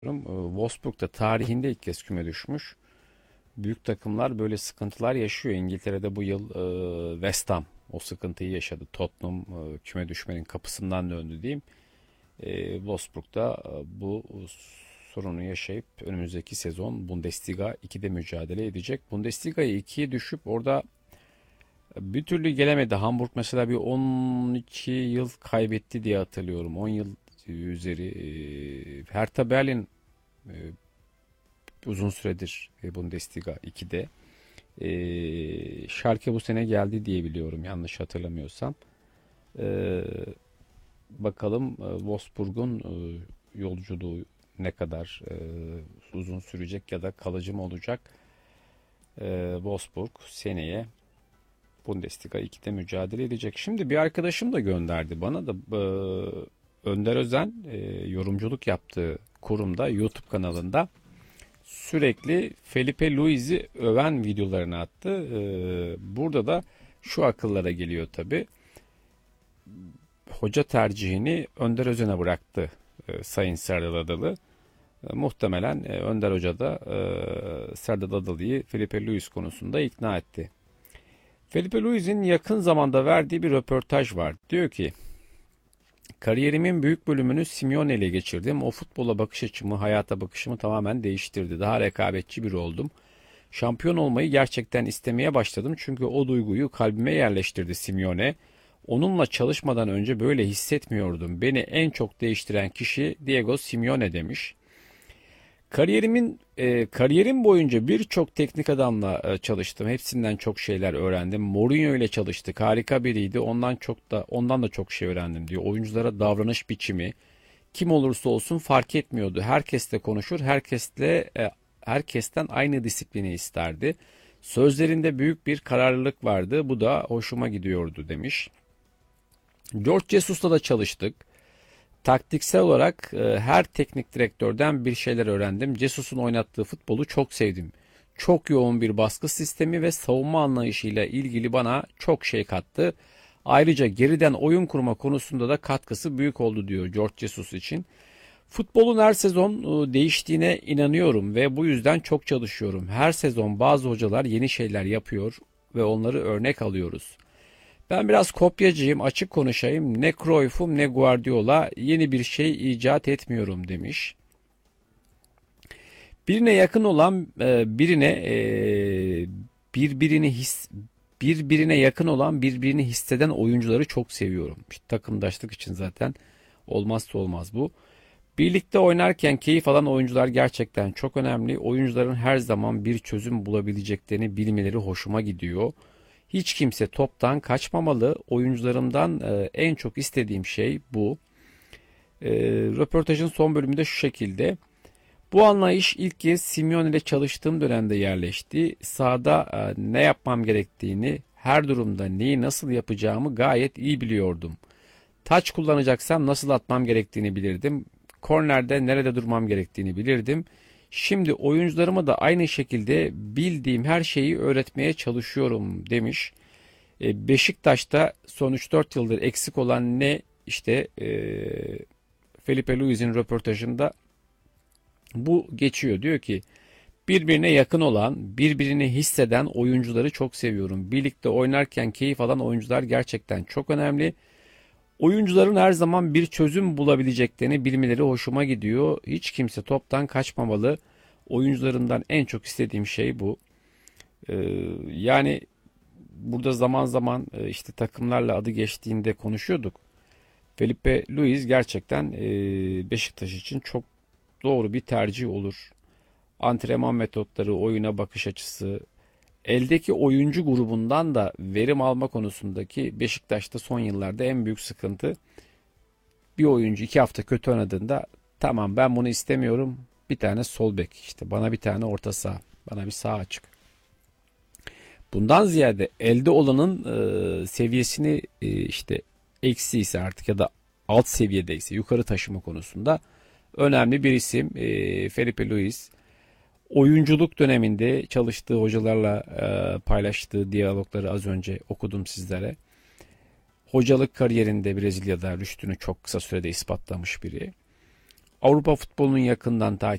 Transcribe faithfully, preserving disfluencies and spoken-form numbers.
Wolfsburg da tarihinde ilk kez küme düşmüş. Büyük takımlar böyle sıkıntılar yaşıyor. İngiltere'de bu yıl e, West Ham o sıkıntıyı yaşadı. Tottenham e, küme düşmenin kapısından döndü diyeyim. E, Wolfsburg da e, bu sorunu yaşayıp önümüzdeki sezon Bundesliga ikide mücadele edecek. Bundesliga'ya ikiye düşüp orada bir türlü gelemedi. Hamburg mesela bir on iki yıl kaybetti diye hatırlıyorum. on yıl üzeri. E, Hertha Berlin e, uzun süredir e, Bundesliga ikide. E, Schalke bu sene geldi diye biliyorum yanlış hatırlamıyorsam. E, Bakalım e, Wolfsburg'un e, yolculuğu ne kadar e, uzun sürecek ya da kalıcı mı olacak? E, Wolfsburg seneye Bundesliga ikide mücadele edecek. Şimdi bir arkadaşım da gönderdi bana da e, Önder Özen e, yorumculuk yaptığı kurumda YouTube kanalında sürekli Felipe Luiz'i öven videolarını attı. Ee, burada da şu akıllara geliyor tabii. Hoca tercihini Önder Özen'e bıraktı e, Sayın Serdar Adalı. E, muhtemelen e, Önder Hoca da e, Serdar Adalı'yı Felipe Luiz konusunda ikna etti. Felipe Luiz'in yakın zamanda verdiği bir röportaj var. Diyor ki, kariyerimin büyük bölümünü Simeone ile geçirdim. O futbola bakış açımı, hayata bakışımı tamamen değiştirdi. Daha rekabetçi biri oldum. Şampiyon olmayı gerçekten istemeye başladım. Çünkü o duyguyu kalbime yerleştirdi Simeone. Onunla çalışmadan önce böyle hissetmiyordum. Beni en çok değiştiren kişi Diego Simeone demiş. Kariyerimin e, kariyerim boyunca birçok teknik adamla e, çalıştım. Hepsinden çok şeyler öğrendim. Mourinho ile çalıştık. Harika biriydi. Ondan çok da ondan da çok şey öğrendim diyor. Oyunculara davranış biçimi kim olursa olsun fark etmiyordu. Herkesle konuşur, herkesle e, herkesten aynı disiplini isterdi. Sözlerinde büyük bir kararlılık vardı. Bu da hoşuma gidiyordu demiş. George Jesus'la da çalıştık. Taktiksel olarak e, her teknik direktörden bir şeyler öğrendim. Jesus'un oynattığı futbolu çok sevdim. Çok yoğun bir baskı sistemi ve savunma anlayışıyla ilgili bana çok şey kattı. Ayrıca geriden oyun kurma konusunda da katkısı büyük oldu diyor George Jesus için. Futbolun her sezon e, değiştiğine inanıyorum ve bu yüzden çok çalışıyorum. Her sezon bazı hocalar yeni şeyler yapıyor ve onları örnek alıyoruz. Ben biraz kopyacıyım, açık konuşayım. Ne Cruyff'um ne Guardiola, yeni bir şey icat etmiyorum demiş. Birine yakın olan e, birine e, birbirini his birbirine yakın olan birbirini hisseden oyuncuları çok seviyorum. İşte takımdaşlık için zaten olmazsa olmaz bu. Birlikte oynarken keyif alan oyuncular gerçekten çok önemli. Oyuncuların her zaman bir çözüm bulabileceklerini bilmeleri hoşuma gidiyor. Hiç kimse toptan kaçmamalı. Oyuncularımdan e, en çok istediğim şey bu. E, Röportajın son bölümünde şu şekilde. Bu anlayış ilk kez Simeone ile çalıştığım dönemde yerleşti. Sahada e, ne yapmam gerektiğini, her durumda neyi nasıl yapacağımı gayet iyi biliyordum. Taç kullanacaksam nasıl atmam gerektiğini bilirdim. Kornerde nerede durmam gerektiğini bilirdim. Şimdi oyuncularıma da aynı şekilde bildiğim her şeyi öğretmeye çalışıyorum demiş. E, Beşiktaş'ta son üç dört yıldır eksik olan ne işte e, Felipe Luiz'in röportajında bu geçiyor. Diyor ki birbirine yakın olan, birbirini hisseden oyuncuları çok seviyorum. Birlikte oynarken keyif alan oyuncular gerçekten çok önemli. Oyuncuların her zaman bir çözüm bulabileceklerini bilmeleri hoşuma gidiyor. Hiç kimse toptan kaçmamalı. Oyuncularımdan en çok istediğim şey bu. Ee, yani burada zaman zaman e, işte takımlarla adı geçtiğinde konuşuyorduk. Felipe Luis gerçekten e, Beşiktaş için çok doğru bir tercih olur. Antrenman metotları, oyuna bakış açısı, eldeki oyuncu grubundan da verim alma konusundaki Beşiktaş'ta son yıllarda en büyük sıkıntı. Bir oyuncu iki hafta kötü oynadığında tamam ben bunu istemiyorum. Bir tane sol bek işte bana bir tane orta saha, bana bir sağ açık. Bundan ziyade elde olanın e, seviyesini e, işte eksi ise artık ya da alt seviyedeyse yukarı taşıma konusunda önemli bir isim e, Felipe Luis. Oyunculuk döneminde çalıştığı hocalarla e, paylaştığı diyalogları az önce okudum sizlere. Hocalık kariyerinde Brezilya'da rüştünü çok kısa sürede ispatlamış biri. Avrupa futbolunun yakından takip